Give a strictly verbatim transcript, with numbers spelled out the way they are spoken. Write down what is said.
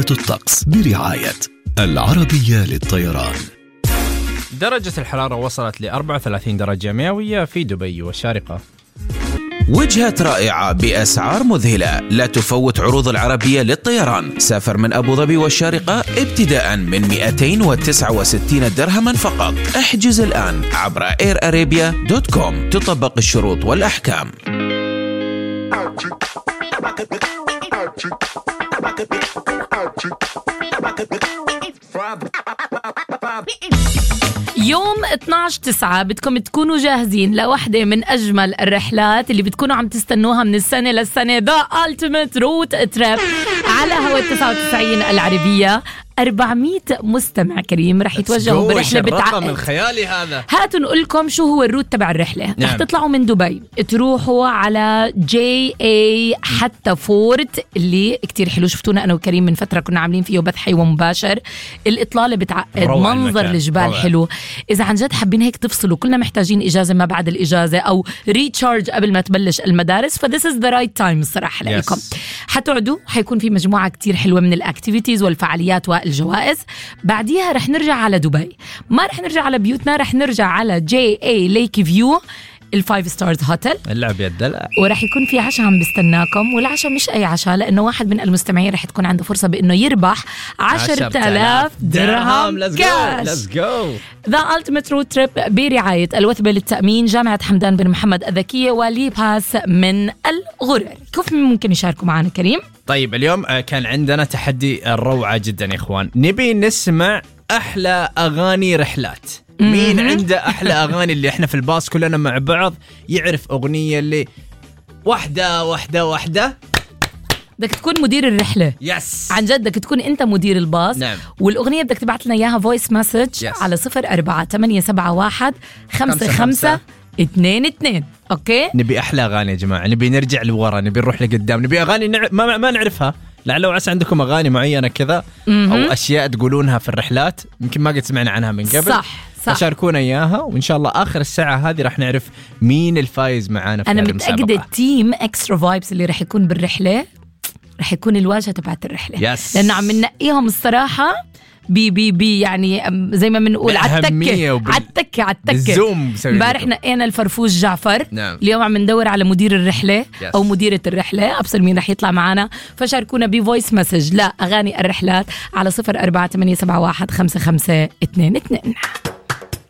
حالة الطقس برعاية العربية للطيران. درجة الحرارة وصلت ل أربعة وثلاثين درجة مئوية في دبي والشارقة. وجهات رائعة بأسعار مذهلة. لا تفوت عروض العربية للطيران. سافر من أبو ظبي والشارقة ابتداء من مئتين وتسعة وستين درهما فقط. احجز الآن عبر اير ارابيا دوت كوم. تطبق الشروط والأحكام. يوم اثناشر تسعة بدكم تكونوا جاهزين لوحدة من أجمل الرحلات اللي بتكونوا عم تستنوها من السنة للسنة. The Ultimate Road Trip على هوا تسعة وتسعين العربية. أربعمية مستمع كريم رح يتوجهوا برحلة بتعقد. من خيالي هذا. هاتوا نقول لكم شو هو الروت تبع الرحلة. نعم. رح تطلعوا من دبي تروحوا على جي اي حتى فورت اللي كتير حلو. شفتونا أنا وكريم من فترة كنا عاملين فيه بث حي ومباشر. الإطلالة بتعقد، منظر الجبال روح. حلو. إذا عن جد حابين هيك تفصلوا، كلنا محتاجين إجازة ما بعد الإجازة أو ريتشارج قبل ما تبلش المدارس، ف this is the right time الصراحة yes. لكم. حتقعدوا، حيكون في مجموعة كتير حلوة من الأكتيفيتيز والفعاليات الجوائز. بعديها رح نرجع على دبي. ما رح نرجع على بيوتنا، رح نرجع على جي اي ليك فيو الفايف ستارز هوتل. اللعب يدلع. ورح يكون في عشاء عم بستناكم. والعشاء مش أي عشاء، لأنه واحد من المستمعين رح تكون عنده فرصة بأنه يربح عشرة آلاف درهم كاش. Let's go. The Ultimate Road Trip برعاية الوثبة للتأمين، جامعة حمدان بن محمد الذكية، ولي باس من الغرر. كيف ممكن يشاركوا معنا كريم؟ طيب اليوم كان عندنا تحدي الروعة جدا يا إخوان. نبي نسمع أحلى أغاني رحلات. مين عنده أحلى أغاني اللي إحنا في الباص كلنا مع بعض يعرف أغنية اللي واحدة واحدة واحدة. بدك تكون مدير الرحلة. يس. عن جد بدك تكون أنت مدير الباص. نعم. والأغنية بدك تبعت لنا إياها فويس مسج على صفر أربعة ثمانية سبعة واحد خمسة خمسة اثنين اثنين. أوكي. نبي أحلى أغاني يا جماعة. نبي نرجع لورا، نبي نروح لقدام، نبي أغاني نع... ما ما نعرفها. لعل وعسى عندكم أغاني معينة كذا أو أشياء تقولونها في الرحلات يمكن ما قد سمعنا عنها من قبل. صح صح. شاركونا إياها وإن شاء الله آخر الساعة هذه رح نعرف مين الفايز معانا في أنا المسابقة. متأكدة التيم إكسترا فايبس اللي رح يكون بالرحلة رح يكون الواجهة تبعت الرحلة. يس. لأنه عم ننقيهم الصراحة بي بي بي يعني زي ما بنقول عالتكة وبال... عالتكة عالتكة الزوم. امبارح نقينا الفرفوش جعفر. نعم. اليوم عم ندور على مدير الرحلة yes. أو مديرة الرحلة. أبصر مين رح يطلع معنا. فشاركونا بفويس مسج لا أغاني الرحلات على صفر أربعة ثمانية سبعة واحد خمسة خمسة اثنين اثنين.